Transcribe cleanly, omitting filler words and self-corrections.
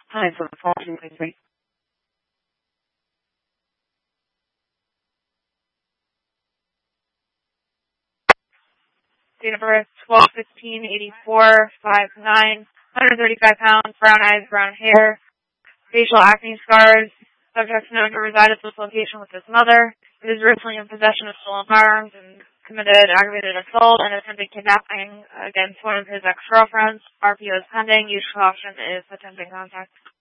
Hi, for the phone, please wait. Date of birth 12/15/84, 5'9", 135 pounds, brown eyes, brown hair, facial acne scars. Subject known to reside at this location with his mother. He is originally in possession of stolen firearms and committed aggravated assault and attempted kidnapping against one of his ex-girlfriends. RPO is pending. Use caution if attempting contact.